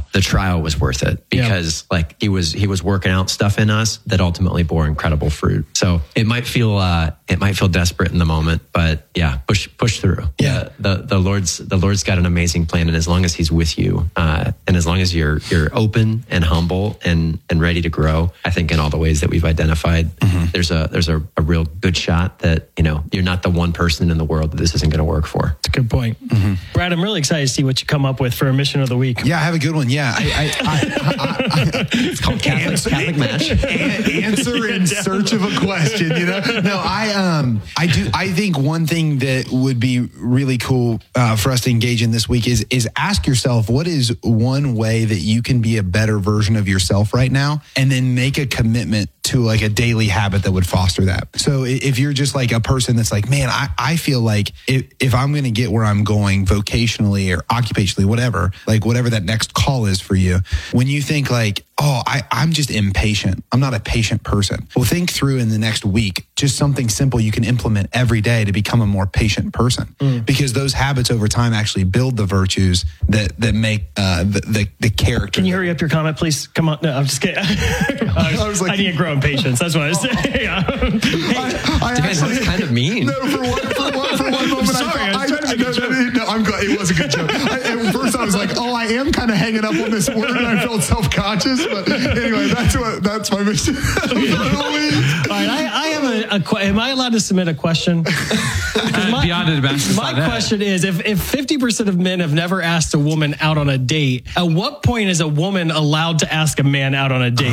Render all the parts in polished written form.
the trial was worth it because like he was working out stuff in us that ultimately bore incredible fruit. So it might feel desperate in the moment, but push through. Yeah. The Lord's got an amazing plan, and as long as He's with you, and as long as you're open and humble and ready to grow, I think in all the ways that we've identified, there's a real good shot that you're not the one person in the world that this isn't going to work for. That's a good point. Brad, I'm really excited to see what you come up with for a mission of the week. Yeah, I have a good one. Yeah, It's called Catholic Match. Answer in search of a question. No, I think one thing that would be really cool for us to engage in this week is ask yourself, what is one way that you can be a better version of yourself right now, and then make a commitment to like a daily habit that would foster that. So if you're just like a person that's like, man, I feel like if I'm going to get where I'm going vocationally or occupationally, whatever that next call is for you, when you think like, oh, I'm just impatient. I'm not a patient person. Well, think through in the next week, just something simple you can implement every day to become a more patient person. Because those habits over time actually build the virtues that make the character. Can you hurry up your comment, please? Come on. No, I'm just kidding. I need to grow in patience. That's what I was saying. Depends what it kind of mean. No, for one moment, I'm glad it was a good joke. At first, I was like, oh, I am kind of hanging up on this word, and I felt self-conscious. But anyway, that's my mission. All right, I have am I allowed to submit a question? Beyond Damascus. My question is, if 50% of men have never asked a woman out on a date, at what point is a woman allowed to ask a man out on a date?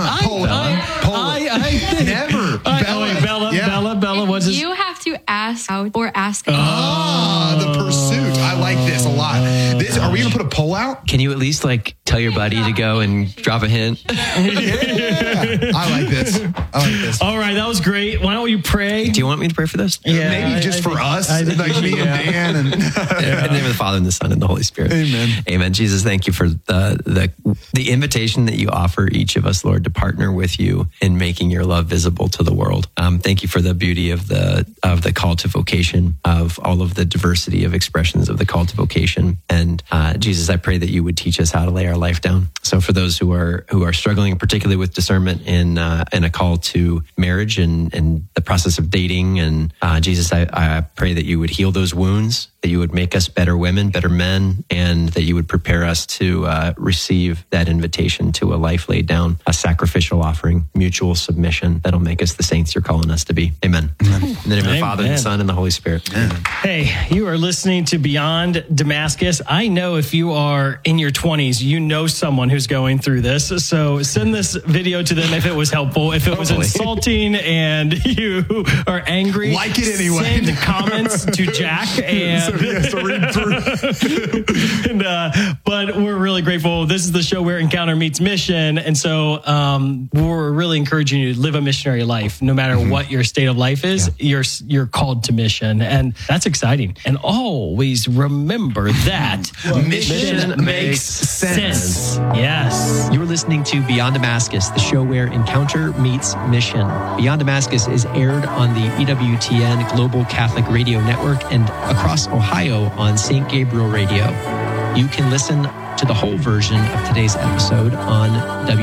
I think Never. Bella, what's this? You have to ask out or ask out. The pursuit. I like this a lot. Are we going to put a poll out? Can you at least like tell your buddy to go and drop a hint? Yeah. I like this. All right, that was great. Why don't you pray? Do you want me to pray for this? Yeah, maybe just for us, like me and Dan. And in the name of the Father and the Son and the Holy Spirit. Amen. Amen. Jesus, thank you for the invitation that you offer each of us, Lord, to partner with you in making your love visible to the world. Thank you for the beauty of the call to vocation, of all of the diversity of expressions of the call to vocation. And Jesus, I pray that you would teach us how to lay our life down. So for those who are struggling, particularly with discernment in a call to marriage and the process of dating, and Jesus, I pray that you would heal those wounds, that you would make us better women, better men, and that you would prepare us to receive that invitation to a life laid down, a sacrificial offering, mutual submission that'll make us the saints you're calling us to be. Amen. In the name of the Father, and the Son, and the Holy Spirit. Amen. Hey, you are listening to Beyond Damascus. I know if you are in your 20s, you know someone who's going through this. So send this video to them if it was helpful. If it was insulting and you are angry, like it anyway. Send comments to Jack. And read through. But we're really grateful. This is the show where encounter meets mission. And so we're really encouraging you to live a missionary life. No matter what your state of life is, you're called to mission. And that's exciting. And always remember that mission makes sense. Yes. You're listening to Beyond Damascus, the show where encounter meets mission. Beyond Damascus is aired on the EWTN Global Catholic Radio Network and across Ohio on St. Gabriel Radio. You can listen to the whole version of today's episode on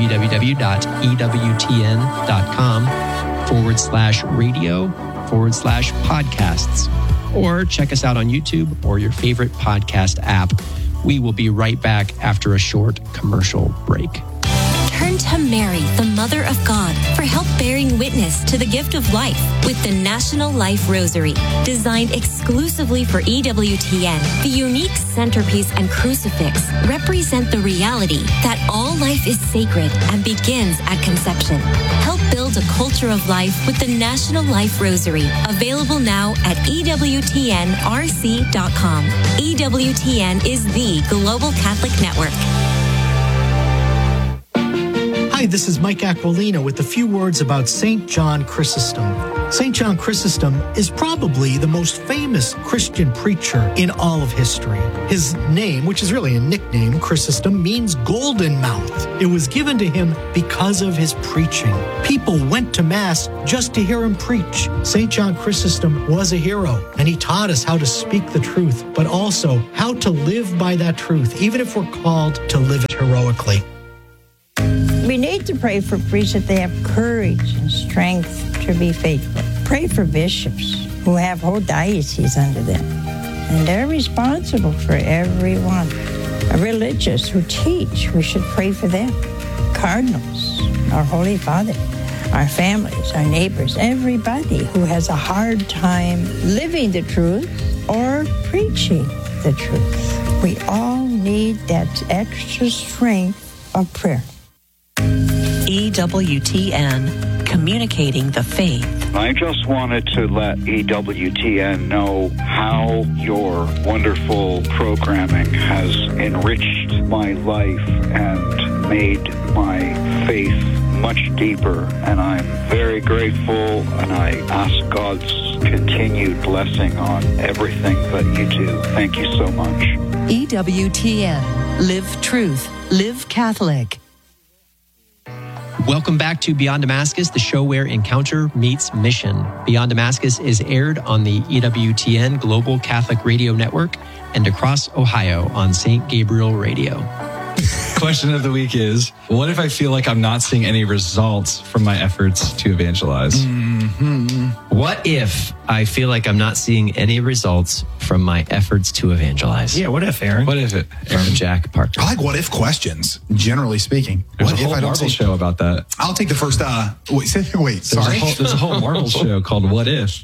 www.ewtn.com/radio/podcasts, or check us out on YouTube or your favorite podcast app. We will be right back after a short commercial break. Turn to Mary, the Mother of God, for help bearing witness to the gift of life with the National Life Rosary. Designed exclusively for EWTN, the unique centerpiece and crucifix represent the reality that all life is sacred and begins at conception. Help build a culture of life with the National Life Rosary, available now at EWTNRC.com. EWTN is the Global Catholic Network. Hi, this is Mike Aquilina with a few words about St. John Chrysostom. St. John Chrysostom is probably the most famous Christian preacher in all of history. His name, which is really a nickname, Chrysostom, means golden mouth. It was given to him because of his preaching. People went to Mass just to hear him preach. St. John Chrysostom was a hero, and he taught us how to speak the truth, but also how to live by that truth, even if we're called to live it heroically. We need to pray for priests that they have courage and strength to be faithful. Pray for bishops who have whole dioceses under them, and they're responsible for everyone. Religious who teach, we should pray for them. Cardinals, our Holy Father, our families, our neighbors, everybody who has a hard time living the truth or preaching the truth. We all need that extra strength of prayer. EWTN, communicating the faith. I just wanted to let EWTN know how your wonderful programming has enriched my life and made my faith much deeper. And I'm very grateful, and I ask God's continued blessing on everything that you do. Thank you so much. EWTN, live truth, live Catholic. Welcome back to Beyond Damascus, the show where encounter meets mission. Beyond Damascus is aired on the EWTN Global Catholic Radio Network and across Ohio on St. Gabriel Radio. Question of the week is, what if I feel like I'm not seeing any results from my efforts to evangelize? Mm-hmm. What if I feel like I'm not seeing any results from my efforts to evangelize? Yeah, what if, Aaron? What if it? From Jack Parker. I like what if questions, generally speaking. There's What a if whole I don't Marvel see- show about that. I'll take the first, wait, sorry. There's a whole Marvel show called What If?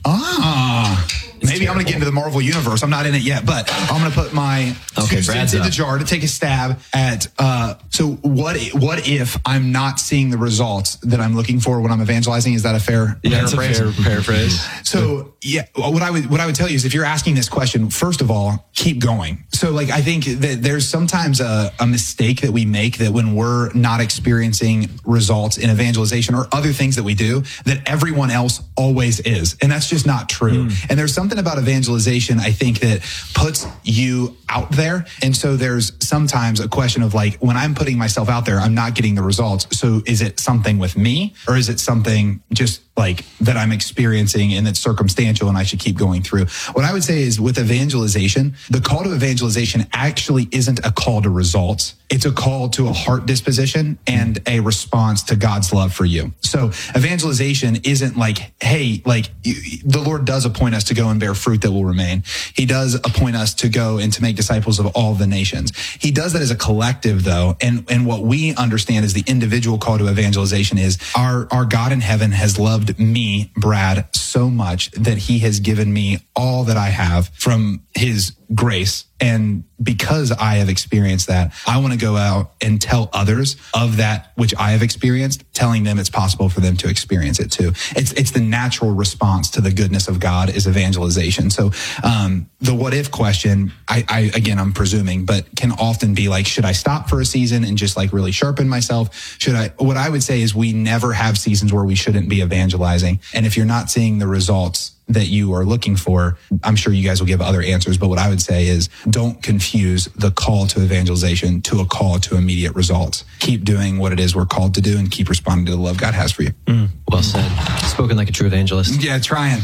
Maybe I'm going to get into the Marvel universe. I'm not in it yet, but I'm going to put my 2 cents in the jar to take a stab at, so what if I'm not seeing the results that I'm looking for when I'm evangelizing? Is that a fair paraphrase? It's a fair paraphrase. So yeah, what I would tell you is if you're asking this question, first of all, keep going. So like, I think that there's sometimes a mistake that we make that when we're not experiencing results in evangelization or other things that we do, that everyone else always is. And that's just not true. And there's something about evangelization, I think, that puts you out there. And so there's sometimes a question of like, when I'm putting myself out there, I'm not getting the results. So is it something with me, or is it something just like that I'm experiencing and that's circumstantial and I should keep going through? What I would say is with evangelization, the call to evangelization actually isn't a call to results. It's a call to a heart disposition and a response to God's love for you. So evangelization isn't like, hey, like the Lord does appoint us to go and bear fruit that will remain. He does appoint us to go and to make disciples of all the nations. He does that as a collective though. And what we understand is the individual call to evangelization is our God in heaven has loved me, Brad, so much that he has given me all that I have from his grace. And because I have experienced that, I want to go out and tell others of that which I have experienced, telling them it's possible for them to experience it too. It's the natural response to the goodness of God is evangelization. So the what if question, I'm presuming, but can often be like, should I stop for a season and just like really sharpen myself? What I would say is we never have seasons where we shouldn't be evangelizing. And if you're not seeing the results that you are looking for, I'm sure you guys will give other answers, but what I would say is don't confuse the call to evangelization to a call to immediate results. Keep doing what it is we're called to do and keep responding to the love God has for you. Well said. Spoken like a true evangelist. Yeah, trying,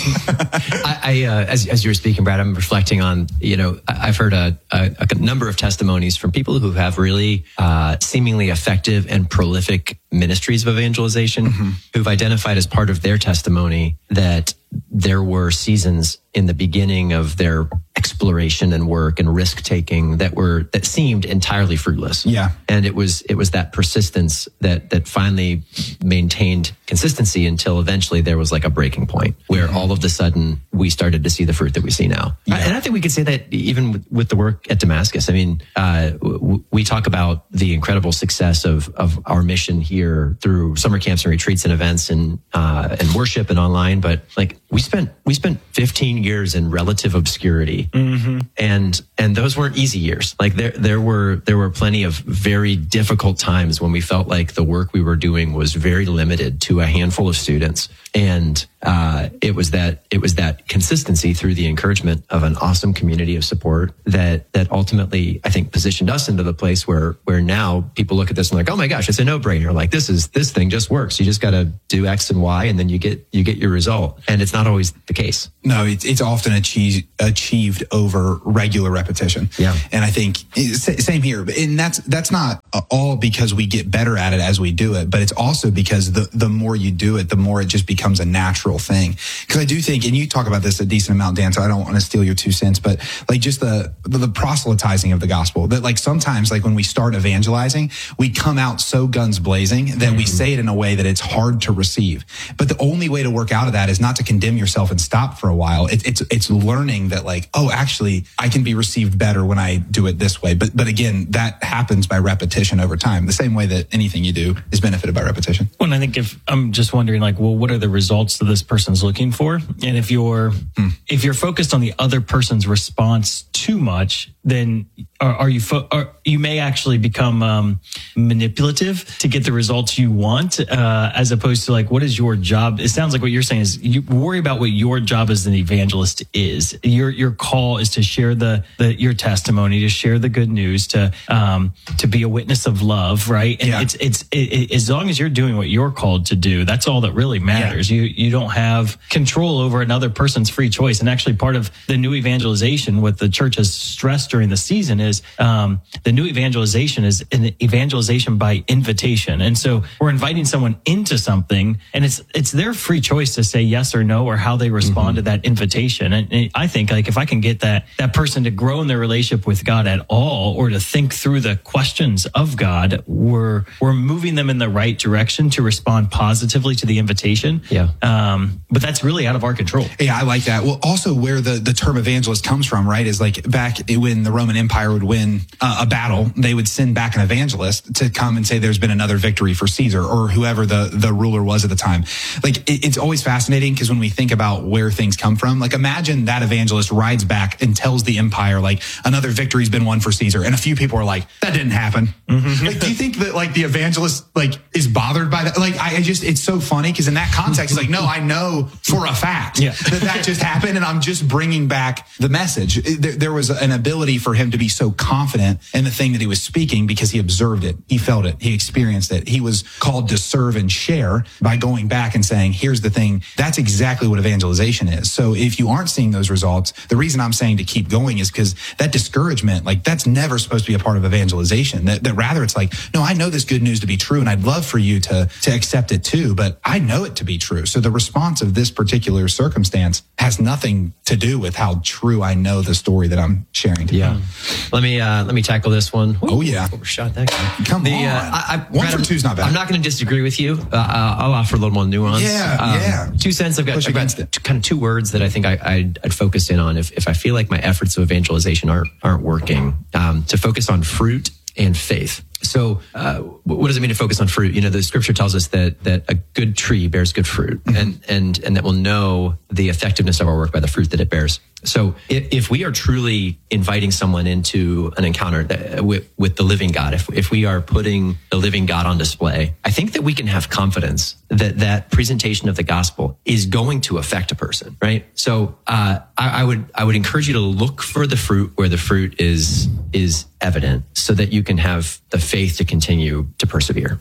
As you were speaking, Brad, I'm reflecting on, I've heard a number of testimonies from people who have really seemingly effective and prolific ministries of evangelization, who've identified as part of their testimony that there were seasons in the beginning of their exploration and work and risk taking that seemed entirely fruitless. Yeah. And it was that persistence that finally maintained consistency until eventually there was like a breaking point where all of a sudden we started to see the fruit that we see now. Yeah. And I think we could say that even with the work at Damascus. I mean, we talk about the incredible success of our mission here through summer camps and retreats and events and worship and online, but like we spent 15 years in relative obscurity. And those weren't easy years. Like there were plenty of very difficult times when we felt like the work we were doing was very limited to a handful of students. And it was that consistency through the encouragement of an awesome community of support that ultimately, I think, positioned us into the place where now people look at this and like, oh my gosh, it's a no-brainer. Like this thing just works. You just got to do X and Y, and then you get your result. And it's not always the case. No, it's often achieved over regular repetition. Yeah. And I think same here. And that's not all because we get better at it as we do it, but it's also because the more you do it, the more it just becomes a natural thing. Because I do think, and you talk about this a decent amount, Dan, so I don't want to steal your 2 cents, but like just the proselytizing of the gospel, that like sometimes like when we start evangelizing, we come out so guns blazing that we say it in a way that it's hard to receive. But the only way to work out of that is not to condemn yourself and stop for a while. It's learning that like, oh, actually I can be received better when I do it this way. But again, that happens by repetition over time, the same way that anything you do is benefited by repetition. Well, and I think if I'm just wondering like, well, what are the results that this person's looking for? And if you're focused on the other person's response too much, then you may actually become manipulative to get the results you want, as opposed to like, what is your job? It sounds like what you're saying is you worry about what your job as an evangelist is. Your call is to share your testimony, to share the good news, to be a witness of love, right? And it's as long as you're doing what you're called to do, that's all that really matters. Yeah. You don't have control over another person's free choice. And actually part of the new evangelization, what the church has stressed during the season is the new evangelization is an evangelization by invitation. And so we're inviting someone into something, and it's their free choice to say yes or no, or how they respond to that invitation. And I think like if I can get that person to grow in their relationship with God at all, or to think through the questions of God, we're moving them in the right direction to respond positively to the invitation. Yeah. But that's really out of our control. Yeah, I like that. Well, also where the term evangelist comes from, right, is like back when the Roman Empire would win a battle, they would send back an evangelist to come and say there's been another victory for Caesar or whoever the ruler was at the time. Like it's always fascinating because when we think about where things come from, like imagine that evangelist rides back and tells the empire like another victory's been won for Caesar, and a few people are like, that didn't happen. Like, do you think that like the evangelist like is bothered by that? Like it's so funny because in that context, it's like, no, I know for a fact that just happened, and I'm just bringing back the message. There was an ability for him to be so confident in the thing that he was speaking because he observed it, he felt it, he experienced it. He was called to serve and share by going back and saying, here's the thing. That's exactly what evangelization is. So if you aren't seeing those results, the reason I'm saying to keep going is because that discouragement, like that's never supposed to be a part of evangelization. That rather it's like, no, I know this good news to be true, and I'd love for you to accept it too, but I know it to be true. So the response of this particular circumstance has nothing to do with how true I know the story that I'm sharing today. Yeah. Let me tackle this one. Ooh, oh yeah. Overshot that guy. Come on. One for two's not bad. I'm not going to disagree with you. I'll offer a little more nuance. Yeah. 2 cents. I've got kind of 2 words that I think I'd focus in on if I feel like my efforts of evangelization aren't working, to focus on fruit and faith. So what does it mean to focus on fruit? You know, the scripture tells us that a good tree bears good fruit, and that we'll know the effectiveness of our work by the fruit that it bears. So if we are truly inviting someone into an encounter with the living God, if we are putting the living God on display, I think that we can have confidence that presentation of the gospel is going to affect a person, right? So I would encourage you to look for the fruit where the fruit is evident, so that you can have the faith to continue to persevere.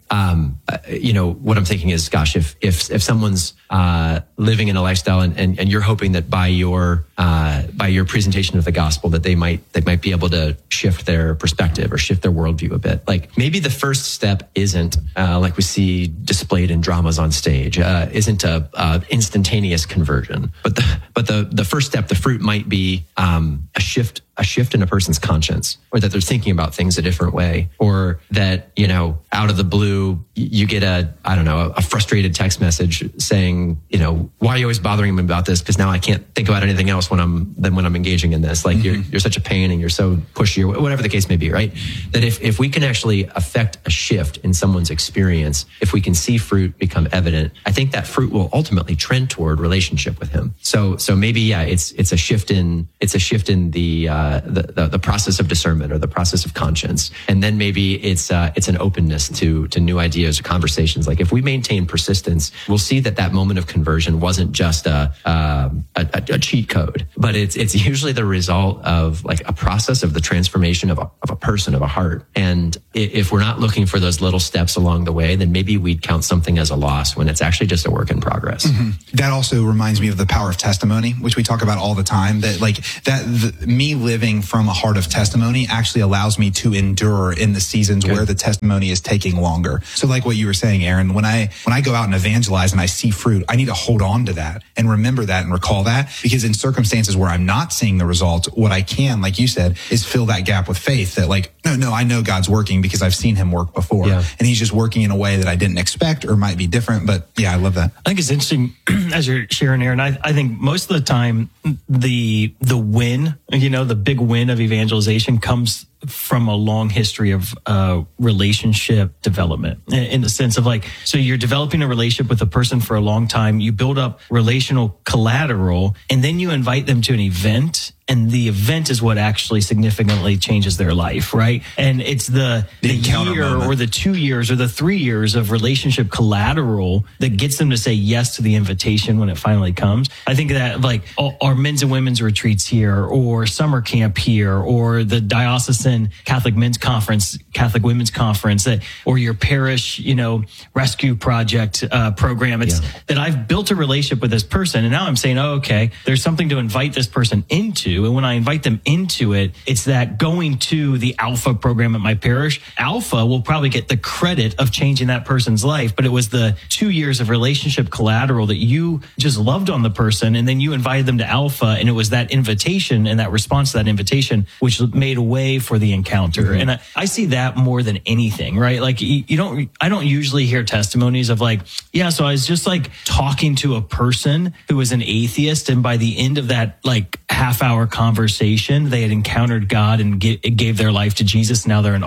You know, what I'm thinking is, gosh, if someone's living in a lifestyle and you're hoping that by your presentation of the gospel that they might be able to shift their perspective or shift their worldview a bit. Like maybe the first step isn't like we see displayed in dramas on stage, isn't a instantaneous conversion, but the first step, the fruit might be a shift in a person's conscience, or that they're thinking about things a different way, or that, you know, out of the blue, you get a frustrated text message saying, why are you always bothering me about this? Because now I can't think about anything else when I'm engaging in this. Like you're such a pain and you're so pushy, or whatever the case may be, right? That if we can actually affect a shift in someone's experience, if we can see fruit become evident, I think that fruit will ultimately trend toward relationship with him. So maybe, it's a shift in the process of discernment or the process of conscience. And then maybe it's an openness to new ideas or conversations. Like if we maintain persistence, we'll see that moment of conversion wasn't just a cheat code, but it's usually the result of like a process of the transformation of a person, of a heart. And if we're not looking for those little steps along the way, then maybe we'd count something as a loss when it's actually just a work in progress. Mm-hmm. That also reminds me of the power of testimony, which we talk about all the time. Me living from a heart of testimony actually allows me to endure in the seasons where the testimony is taking longer. So like what you were saying, Aaron, when I go out and evangelize and I see fruit, I need to hold on to that and remember that and recall that, because in circumstances where I'm not seeing the result, what I can, like you said, is fill that gap with faith that like, no, I know God's working because I've seen him work before. Yeah. And he's just working in a way that I didn't expect or might be different. But yeah, I love that. I think it's interesting as you're sharing, Aaron. I think most of the time the win, the big win of evangelization comes from a long history of relationship development, in the sense of like, so you're developing a relationship with a person for a long time, you build up relational collateral, and then you invite them to an event, and the event is what actually significantly changes their life, right? And it's the year or the 2 years or the 3 years of relationship collateral that gets them to say yes to the invitation when it finally comes. I think that like our men's and women's retreats here, or summer camp here, or the diocesan Catholic Men's Conference, Catholic Women's Conference, or your parish, rescue project program. It's that I've built a relationship with this person, and now I'm saying, oh, okay, there's something to invite this person into. And when I invite them into it, it's that going to the Alpha program at my parish, Alpha will probably get the credit of changing that person's life, but it was the 2 years of relationship collateral that you just loved on the person, and then you invited them to Alpha, and it was that invitation and that response to that invitation which made a way for the encounter. Mm-hmm. And I see that more than anything, right? Like I don't usually hear testimonies of like, so I was just like talking to a person who was an atheist, and by the end of that like half-hour conversation, they had encountered God and gave their life to Jesus. Now they're an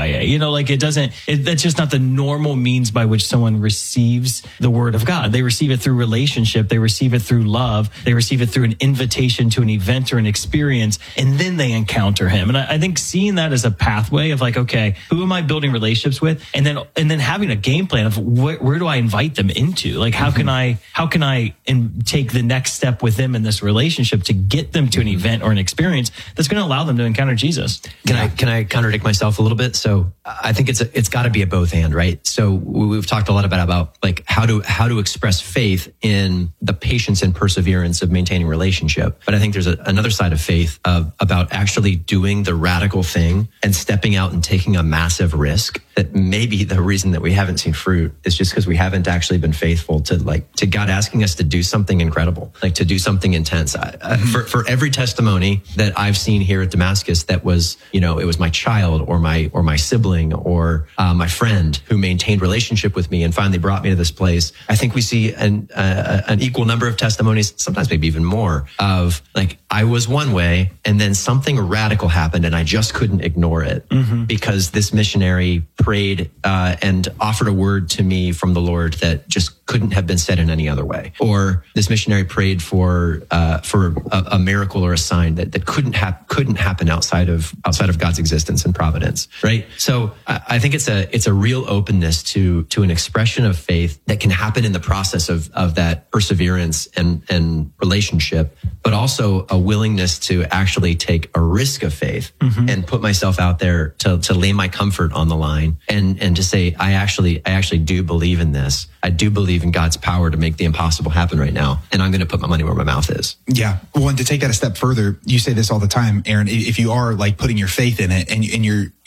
RCIA. That's just not the normal means by which someone receives the word of God. They receive it through relationship. They receive it through love. They receive it through an invitation to an event or an experience, and then they encounter him. And I think seeing that as a pathway of like, okay, who am I building relationships with? And then having a game plan of where do I invite them into? Like, how can I take the next step with them in this relationship to get them to an event or an experience that's going to allow them to encounter Jesus? Can I contradict myself a little bit? So I think it's got to be a both and, right? So we've talked a lot about like how to express faith in the patience and perseverance of maintaining relationship. But I think there's another side of faith about actually doing the radical thing and stepping out and taking a massive risk. That maybe the reason that we haven't seen fruit is just because we haven't actually been faithful to God asking us to do something incredible, like to do something intense. For every testimony that I've seen here at Damascus, that was, it was my child or my sibling or my friend who maintained relationship with me and finally brought me to this place. I think we see an equal number of testimonies, sometimes maybe even more, of like, I was one way and then something radical happened and I just couldn't ignore it because this missionary prayed and offered a word to me from the Lord that just couldn't have been said in any other way. Or this missionary prayed for a miracle or a sign that couldn't happen outside of God's existence and providence, right? So I think it's a real openness to an expression of faith that can happen in the process of that perseverance and relationship, but also a willingness to actually take a risk of faith and put myself out there to lay my comfort on the line and to say, I actually do believe in this. I do believe in God's power to make the impossible happen right now. And I'm going to put my money where my mouth is. Yeah. Well, and to take that a step further, you say this all the time, Aaron, if you are like putting your faith in it and you're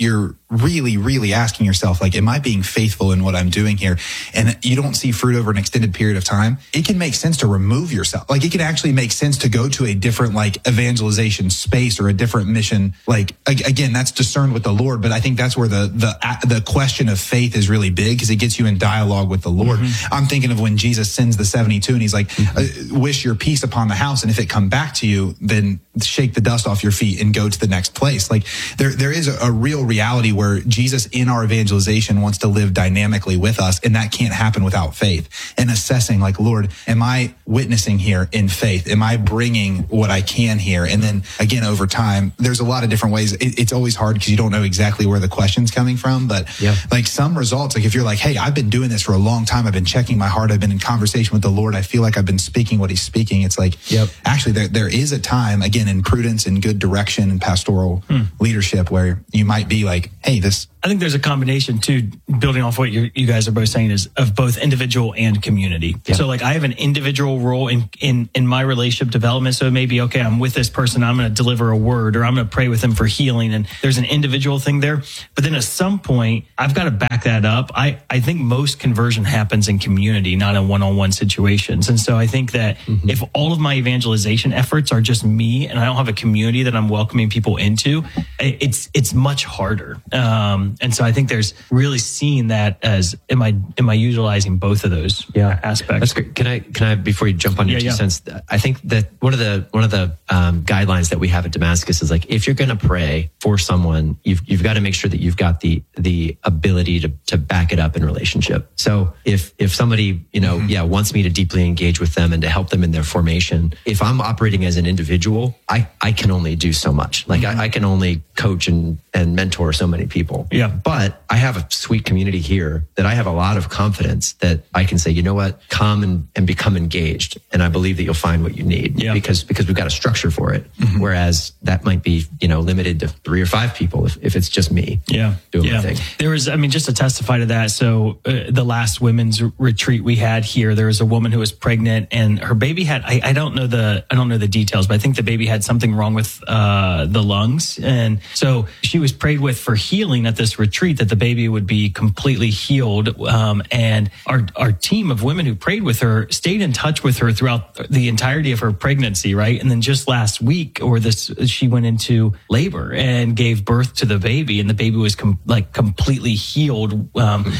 really, really asking yourself, like, am I being faithful in what I'm doing here? And you don't see fruit over an extended period of time, it can make sense to remove yourself. Like, it can actually make sense to go to a different, like, evangelization space or a different mission. Like, again, that's discerned with the Lord, but I think that's where the question of faith is really big, because it gets you in dialogue with the Lord. I'm thinking of when Jesus sends the 72 and he's like, wish your peace upon the house, and if it come back to you, then shake the dust off your feet and go to the next place. Like, there is a real reality where Jesus in our evangelization wants to live dynamically with us, and that can't happen without faith. And assessing, like, Lord, am I witnessing here in faith? Am I bringing what I can here? And then again, over time, there's a lot of different ways. It's always hard because you don't know exactly where the question's coming from, but like some results, like if you're like, hey, I've been doing this for a long time, I've been checking my heart, I've been in conversation with the Lord, I feel like I've been speaking what he's speaking. It's like, actually there is a time, again, in prudence and good direction and pastoral leadership, where you might be like, hey, I think there's a combination too, building off what you guys are both saying, is of both individual and community. So like, I have an individual role in my relationship development. So it may be, okay, I'm with this person, I'm going to deliver a word, or I'm going to pray with them for healing. And there's an individual thing there. But then at some point, I've got to back that up. I think most conversion happens in community, not in one-on-one situations. And so I think that if all of my evangelization efforts are just me, and I don't have a community that I'm welcoming people into, it's much harder. And so I think there's really seeing that as, am I utilizing both of those aspects? That's great. Can I before you jump on your 2 cents, I think that one of the guidelines that we have at Damascus is, like, if you're going to pray for someone, you've got to make sure that you've got the ability to back it up in relationship. So if somebody, wants me to deeply engage with them and to help them in their formation, if I'm operating as an individual, I can only do so much. Like, I can only coach and mentor so many people. But I have a sweet community here that I have a lot of confidence that I can say, you know what, come and become engaged. And I believe that you'll find what you need because we've got a structure for it. Whereas that might be, limited to 3 or 5 people if it's just me doing my thing. There was, just to testify to that. So the last women's retreat we had here, there was a woman who was pregnant, and her baby had, I don't know the details, but I think the baby had something wrong with the lungs. And so she was prayed with for healing at this retreat, that the baby would be completely healed. And our team of women who prayed with her stayed in touch with her throughout the entirety of her pregnancy, right? And then just last week, she went into labor and gave birth to the baby, and the baby was completely healed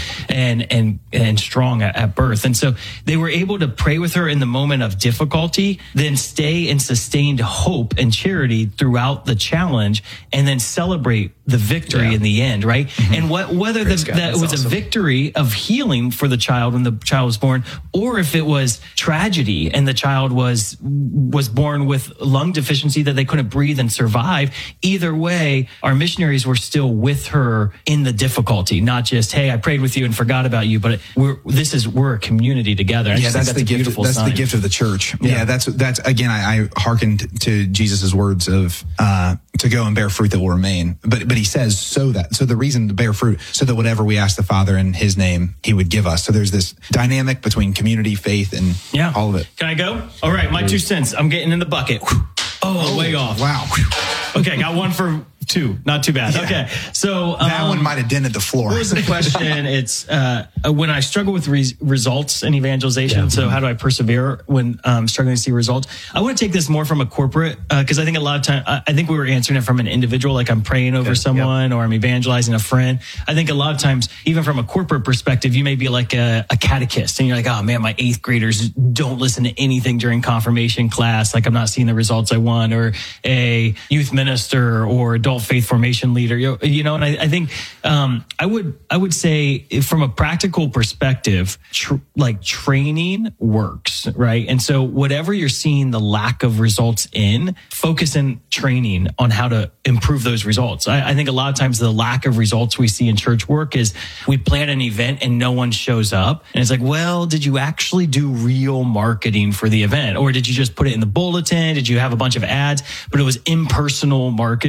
and strong at birth. And so they were able to pray with her in the moment of difficulty, then stay in sustained hope and charity throughout the challenge, and then celebrate the victory in the end, right? And whether that was awesome. A victory of healing for the child when the child was born, or if it was tragedy and the child was born with lung deficiency that they couldn't breathe and survive, either way, our missionaries were still with her in the difficulty, not just, hey, I prayed with you and forgot about you, but we're a community together. That's the gift. That's the gift of the church. That's again, I hearkened to Jesus's words of to go and bear fruit that will remain. But he says so the reason to bear fruit, so that whatever we ask the Father in his name, he would give us. So there's this dynamic between community, faith, and all of it. Can I go? All right, my 2 cents. I'm getting in the bucket. Way off. Wow. Okay, got one for 2. Not too bad. Okay. So that one might have dented the floor. What was the question? It's when I struggle with results in evangelization. So how do I persevere when struggling to see results? I want to take this more from a corporate, because I think a lot of time, I think we were answering it from an individual, like I'm praying over someone or I'm evangelizing a friend. I think a lot of times, even from a corporate perspective, you may be like a catechist and you're like, oh man, my 8th graders don't listen to anything during confirmation class. Like I'm not seeing the results I want, or a youth minister or adult faith formation leader, and I think I would say from a practical perspective, training works, right? And so whatever you're seeing the lack of results in, focus in training on how to improve those results. I think a lot of times the lack of results we see in church work is we plan an event and no one shows up, and it's like, well, did you actually do real marketing for the event, or did you just put it in the bulletin? Did you have a bunch of ads, but it was impersonal marketing, right?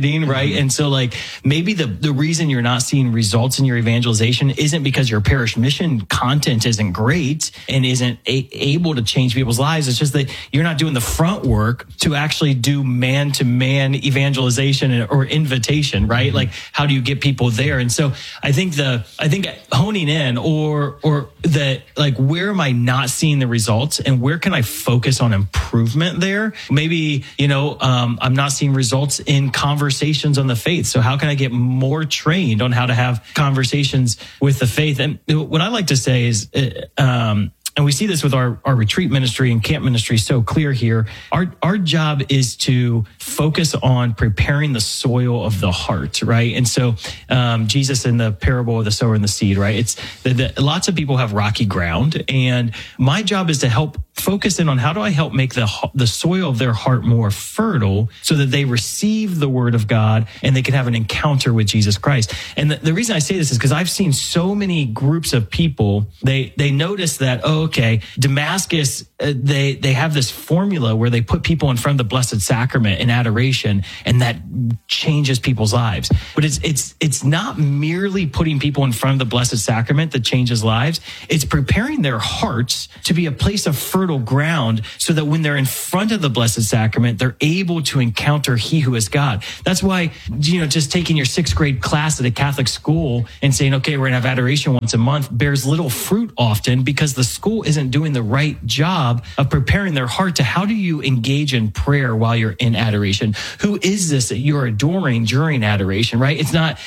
right? And so like maybe the reason you're not seeing results in your evangelization isn't because your parish mission content isn't great and isn't able to change people's lives. It's just that you're not doing the front work to actually do man-to-man evangelization or invitation, right? Like how do you get people there? And so I think honing in or that like, where am I not seeing the results and where can I focus on improvement there? Maybe, I'm not seeing results in conversations on the faith. So how can I get more trained on how to have conversations with the faith? And what I like to say is, and we see this with our retreat ministry and camp ministry so clear here. Our job is to focus on preparing the soil of the heart, right? And so Jesus in the parable of the sower and the seed, right? It's lots of people have rocky ground, and my job is to help focus in on how do I help make the soil of their heart more fertile so that they receive the word of God and they can have an encounter with Jesus Christ. And the reason I say this is because I've seen so many groups of people, they notice that, okay, Damascus, they have this formula where they put people in front of the Blessed Sacrament in adoration, and that changes people's lives. But it's not merely putting people in front of the Blessed Sacrament that changes lives. It's preparing their hearts to be a place of fertile ground so that when they're in front of the Blessed Sacrament, they're able to encounter He who is God. That's why, just taking your 6th grade class at a Catholic school and saying, okay, we're going to have adoration once a month bears little fruit often because the school isn't doing the right job of preparing their heart to how do you engage in prayer while you're in adoration? Who is this that you're adoring during adoration, right? It's not,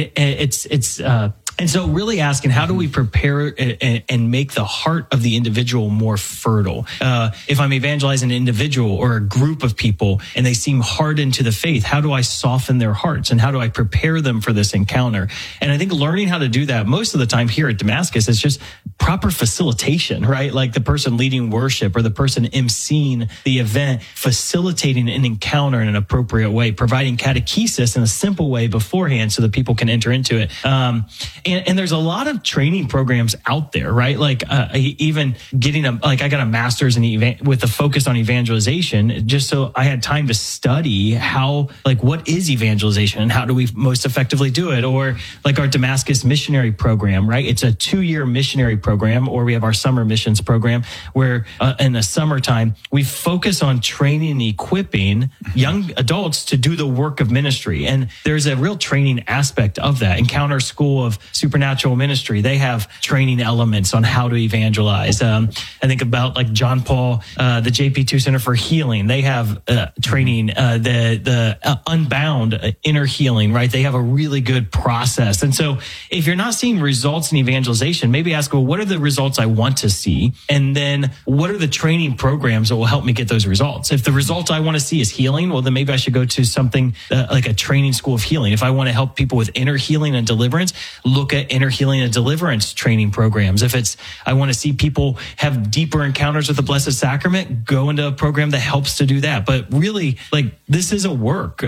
and so really asking, how do we prepare and make the heart of the individual more fertile? If I'm evangelizing an individual or a group of people and they seem hardened to the faith, how do I soften their hearts and how do I prepare them for this encounter? And I think learning how to do that most of the time here at Damascus is just proper facilitation, right? Like the person leading worship or the person emceeing the event, facilitating an encounter in an appropriate way, providing catechesis in a simple way beforehand so that people can enter into it. And there's a lot of training programs out there, right? Like even getting I got a master's with a focus on evangelization, just so I had time to study what is evangelization and how do we most effectively do it? Or like our Damascus missionary program, right? It's a 2-year missionary program, or we have our summer missions program where in the summertime, we focus on training and equipping young adults to do the work of ministry. And there's a real training aspect of that. Encounter School of Supernatural Ministry, they have training elements on how to evangelize. I think about like John Paul, the JP2 Center for Healing. They have training, the Unbound Inner Healing, right? They have a really good process. And so if you're not seeing results in evangelization, maybe ask, well, what are the results I want to see? And then what are the training programs that will help me get those results? If the result I want to see is healing, well, then maybe I should go to something like a training school of healing. If I want to help people with inner healing and deliverance, look at inner healing and deliverance training programs. If I want to see people have deeper encounters with the Blessed Sacrament, go into a program that helps to do that. But really, this is a work.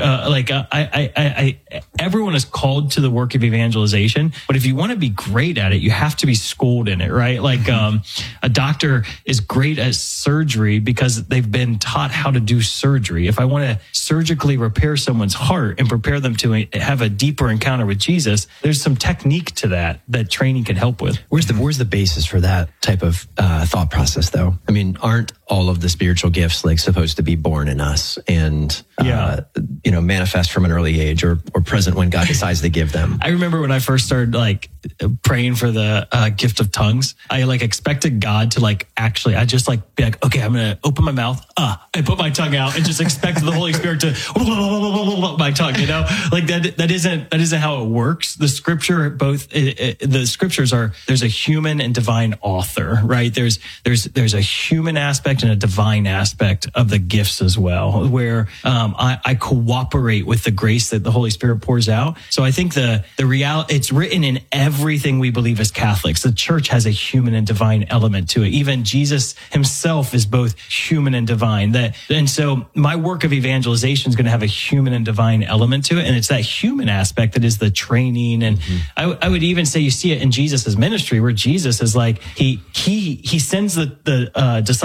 Everyone is called to the work of evangelization. But if you want to be great at it, you have to be schooled in it, right? A doctor is great at surgery because they've been taught how to do surgery. If I want to surgically repair someone's heart and prepare them to have a deeper encounter with Jesus, there's some technique to that training can help with. Where's the basis for that type of thought process, though? I mean, aren't all of the spiritual gifts supposed to be born in us and manifest from an early age or present when God decides to give them? I remember when I first started praying for the gift of tongues, I expected God to actually, I just be like, okay, I'm going to open my mouth, and put my tongue out and just expect the Holy Spirit to my tongue, that isn't how it works. The scripture, the scriptures there's a human and divine author, right? There's a human aspect and a divine aspect of the gifts as well, where I cooperate with the grace that the Holy Spirit pours out. So I think the reality, it's written in everything we believe as Catholics. The church has a human and divine element to it. Even Jesus himself is both human and divine. And so my work of evangelization is going to have a human and divine element to it. And it's that human aspect that is the training. And I would even say you see it in Jesus' ministry, where Jesus is he sends the disciples out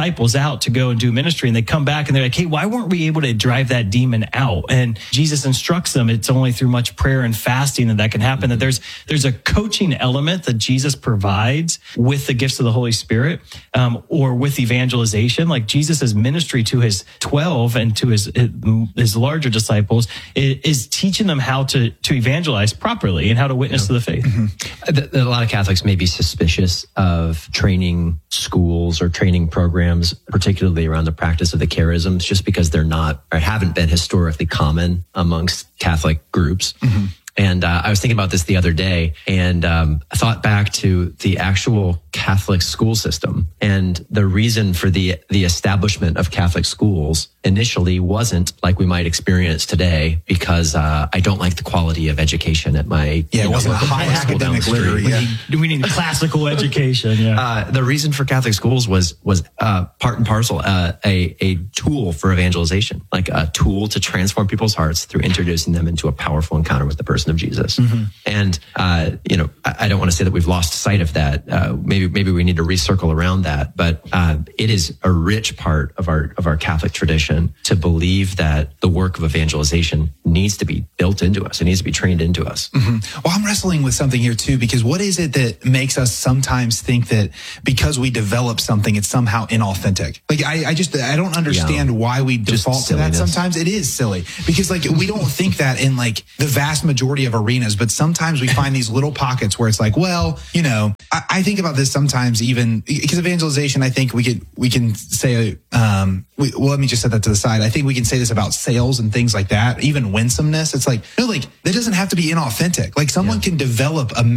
out to go and do ministry, and they come back and they're like, hey, why weren't we able to drive that demon out? And Jesus instructs them, it's only through much prayer and fasting that can happen. That there's a coaching element that Jesus provides with the gifts of the Holy Spirit, or with evangelization. Like Jesus' ministry to his 12 and to his larger disciples is teaching them how to evangelize properly and how to witness to the faith. A lot of Catholics may be suspicious of training schools or training programs, particularly around the practice of the charisms, just because they're not or haven't been historically common amongst Catholic groups. And I was thinking about this the other day, and I thought back to the actual Catholic school system. And the reason for the establishment of Catholic schools initially wasn't like we might experience today, because I don't like the quality of education at my it wasn't a high academic literary. We need classical education. The reason for Catholic schools was part and parcel a tool for evangelization, like a tool to transform people's hearts through introducing them into a powerful encounter with the person of Jesus. And I don't want to say that we've lost sight of that. Maybe we need to recircle around that, but it is a rich part of our Catholic tradition to believe that the work of evangelization needs to be built into us. It needs to be trained into us. Well, I'm wrestling with something here too, because what is it that makes us sometimes think that because we develop something, it's somehow inauthentic? Like I don't understand why we default to that. Sometimes it is silly, because like we don't think that in like the vast majority of arenas, but sometimes we find these little pockets where it's like, well, I think about this sometimes, even because evangelization, I think we can say, let me just set that to the side. I think we can say this about sales and things like that, even winsomeness. It's like, no, like that doesn't have to be inauthentic. Like someone can develop a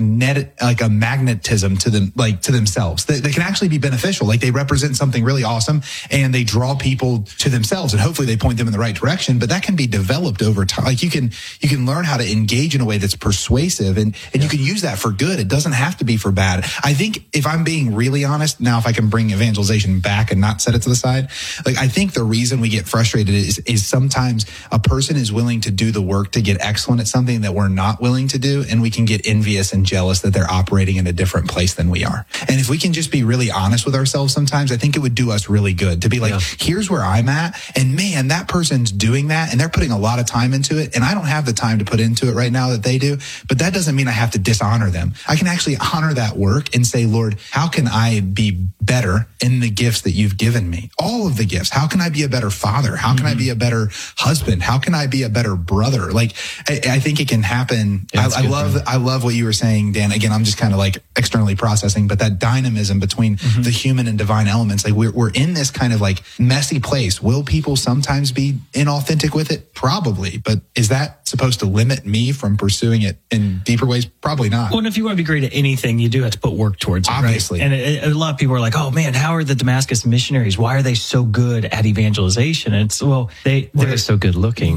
magnetism to them, like to themselves that can actually be beneficial. Like they represent something really awesome and they draw people to themselves, and hopefully they point them in the right direction, but that can be developed over time. Like you can learn how to engage in a way that's persuasive, and you can use that for good. It doesn't have to be for bad. I think if I'm being really honest now, if I can bring evangelization back and not set it to the side, like I think the reason we get frustrated is sometimes a person is willing to do the work to get excellent at something that we're not willing to do, and we can get envious and jealous that they're operating in a different place than we are. And if we can just be really honest with ourselves sometimes, I think it would do us really good to be like, here's where I'm at, and man, that person's doing that and they're putting a lot of time into it, and I don't have the time to put into it right now that they do, but that doesn't mean I have to dishonor them. I can actually honor that work and say, Lord, how can I be better in the gifts that you've given me? All of the gifts. How can I be a better father? How can I be a better husband? How can I be a better brother? Like, I think it can happen. I love what you were saying, Dan. Again, I'm just kind of like externally processing, but that dynamism between the human and divine elements, like we're in this kind of like messy place. Will people sometimes be inauthentic with it? Probably. But is that supposed to limit me from pursuing it in deeper ways? Probably not. Well, and if you want to be great at anything, you do have to put work towards it. Obviously. Right? And a lot of people are like, oh man, how are the Damascus missionaries? Why are they so good at evangelization? And it's, well, they're so good looking.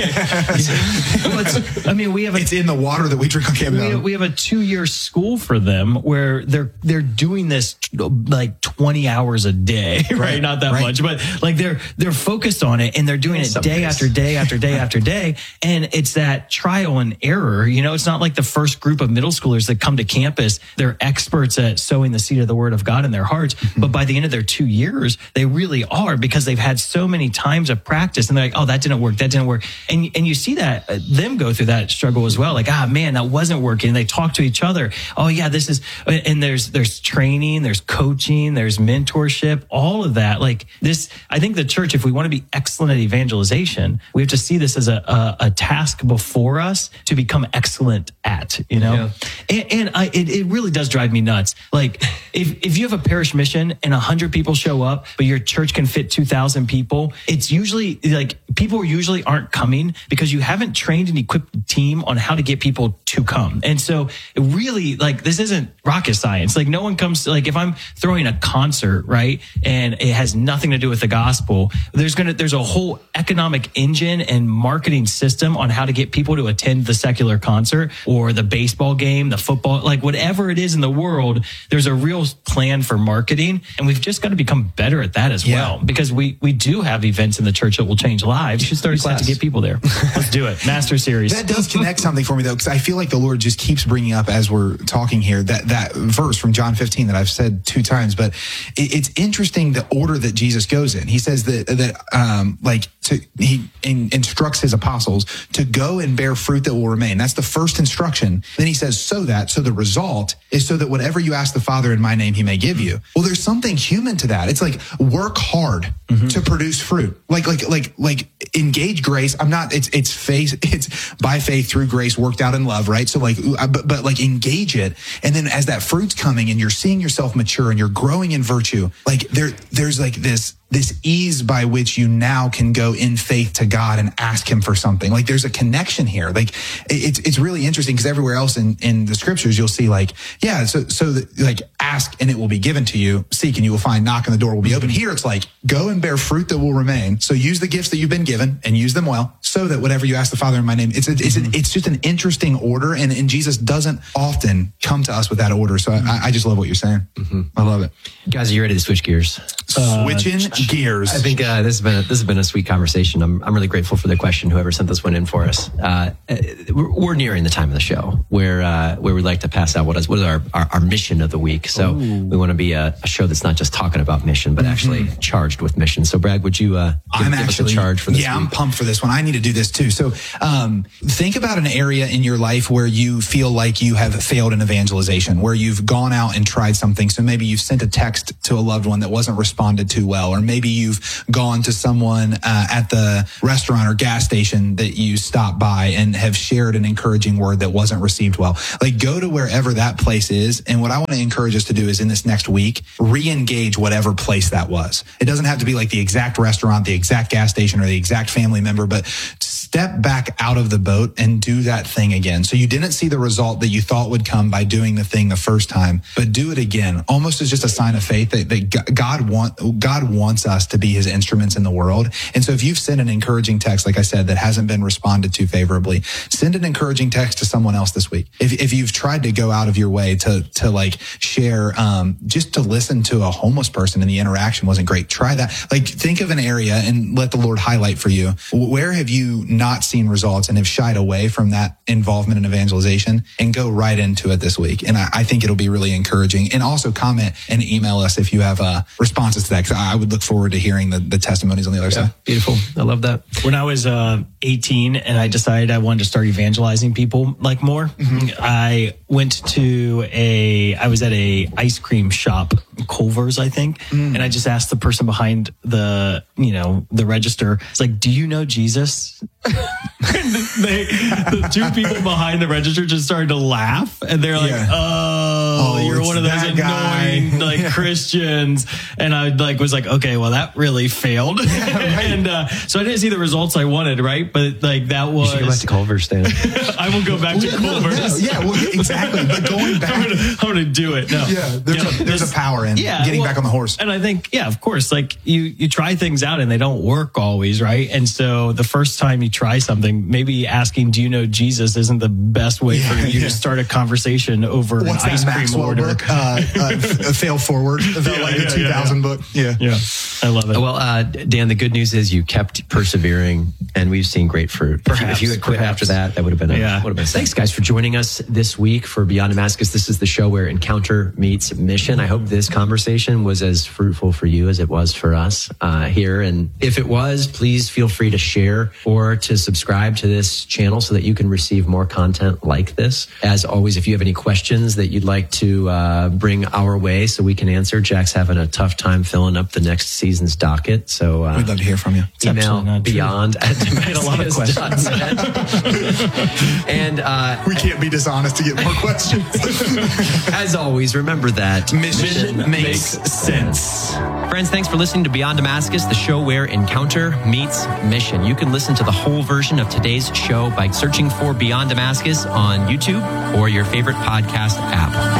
It's in the water that we drink on campus. We have a 2-year school for them where they're doing this like 20 hours a day, right? Not that much, but like they're focused on it, and they're doing it day after day after day after day. And it's that trial and error. It's not like the first group of middle schoolers that come to campus, they're experts at sowing the seed of the word of God in their hearts. But by the end of their 2 years, they really are, because they've had so many times of practice, and they're like, oh, that didn't work. And you see that them go through that struggle as well. Like, man, that wasn't working. And they talk to each other. Oh yeah, this is, and there's training, there's coaching, there's mentorship, all of that. Like this, I think the church, if we want to be excellent at evangelization, we have to see this as a task before us to become excellent at, and it really does drive me nuts. Like if you have a parish mission and 100 people show up, but your church can fit 2,000 people, it's usually like people usually aren't coming because you haven't trained and equipped the team on how to get people to come. And so it really, like, this isn't rocket science. Like no one comes, like if I'm throwing a concert, right, and it has nothing to do with the gospel, there's a whole economic engine and marketing system on how to get people to attend the secular concert or the baseball game, the football, like whatever it is in the world, there's a real plan for marketing. And we've just got to become better at that as well, because we do have events in the church that will change lives. You should start a class to get people there. Let's do it. Master series. That does connect something for me though, because I feel like the Lord just keeps bringing up as we're talking here that verse from John 15 that I've said 2 times, but it's interesting the order that Jesus goes in. He says he instructs his apostles to go and bear fruit that will remain. That's the first instruction. Then he says, so the result is so that whatever you ask the Father in my name, he may give you. Well, there's something human to that. It's like work hard to produce fruit. Like engage grace. It's by faith through grace worked out in love, right? So but engage it. And then as that fruit's coming and you're seeing yourself mature and you're growing in virtue, there's like this ease by which you now can go in faith to God and ask him for something. Like there's a connection here. Like it's really interesting because everywhere else in the scriptures, you'll see ask and it will be given to you, seek and you will find, knock and the door will be open. Here it's like, go and bear fruit that will remain. So use the gifts that you've been given and use them well, so that whatever you ask the Father in my name, it's just an interesting order. And Jesus doesn't often come to us with that order. So I just love what you're saying. I love it. Guys, are you ready to switch gears? Switching gears. I think this has been a sweet conversation. I'm really grateful for the question. Whoever sent this one in for us. We're nearing the time of the show where we'd like to pass out what is our mission of the week. So we want to be a show that's not just talking about mission, but actually charged with mission. So Brad, would you give us a charge for this? Yeah, week? I'm pumped for this one. I need to do this too. So think about an area in your life where you feel like you have failed in evangelization, where you've gone out and tried something. So maybe you've sent a text to a loved one that wasn't responded to well, or maybe you've gone to someone at the restaurant or gas station that you stopped by and have shared an encouraging word that wasn't received well. Like go to wherever that place is. And what I want to encourage us to do is in this next week, re-engage whatever place that was. It doesn't have to be like the exact restaurant, the exact gas station, or the exact family member, but step back out of the boat and do that thing again. So you didn't see the result that you thought would come by doing the thing the first time, but do it again, almost as just a sign of faith that God wants us to be his instruments in the world. And so if you've sent an encouraging text, like I said, that hasn't been responded to favorably, send an encouraging text to someone else this week. If you've tried to go out of your way to like share, just to listen to a homeless person and the interaction wasn't great, try that. Like think of an area and let the Lord highlight for you. Where have you not seen results and have shied away from that involvement in evangelization, and go right into it this week. And I think it'll be really encouraging. And also comment and email us if you have responses to that, because I would look forward to hearing the testimonies on the other side. Beautiful. I love that. When I was 18 and I decided I wanted to start evangelizing people like more, I went to I was at a ice cream shop, Culver's, I think. And I just asked the person behind the register, it's like, do you know Jesus? And the 2 people behind the register just started to laugh, and they're like, "Oh, you're one of those annoying like Christians." And I was like, "Okay, well, that really failed." And so I didn't see the results I wanted, right? But that was. You should go back to Culver's, Dan. I will go back to Culver's. Exactly. But going back, I'm gonna do it. No, there's a power in getting back on the horse. And I think, of course, like you try things out and they don't work always, right? And so the first time you try something, maybe asking, "Do you know Jesus?" isn't the best way for you to start a conversation over an ice cream order. Book? Fail Forward, the 2000 book. Yeah, I love it. Well, Dan, the good news is you kept persevering, and we've seen great fruit. If you had quit after that would have been Thanks, guys, for joining us this week for Beyond Damascus. This is the show where encounter meets mission. I hope this conversation was as fruitful for you as it was for us here. And if it was, please feel free to share or to subscribe to this channel so that you can receive more content like this. As always, if you have any questions that you'd like to bring our way so we can answer, Jack's having a tough time filling up the next season's docket. So we'd love to hear from you. Email beyond@damascus.net. And we can't be dishonest to get more questions. As always, remember that mission makes sense. Friends, thanks for listening to Beyond Damascus, the show where encounter meets mission. You can listen to the whole version of today's show by searching for Beyond Damascus on YouTube or your favorite podcast app.